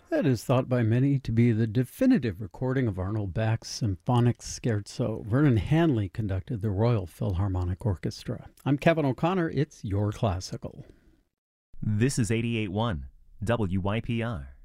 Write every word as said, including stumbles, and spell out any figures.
It is thought by many to be the definitive recording of Arnold Bach's symphonic scherzo. Vernon Hanley conducted the Royal Philharmonic Orchestra. I'm Kevin O'Connor. It's Your Classical. This is eighty-eight point one W Y P R.